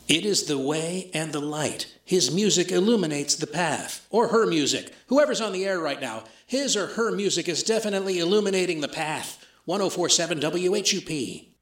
It is the way and the light. His music illuminates the path. Or her music. Whoever's on the air right now, his or her music is definitely illuminating the path. 1047 WHUP.